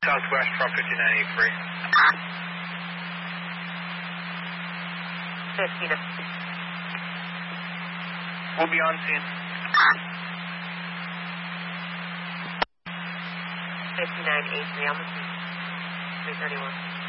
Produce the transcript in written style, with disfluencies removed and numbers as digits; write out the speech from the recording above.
Southwest from 5983. 50 to... We'll be on scene. 5983 on the scene. 331.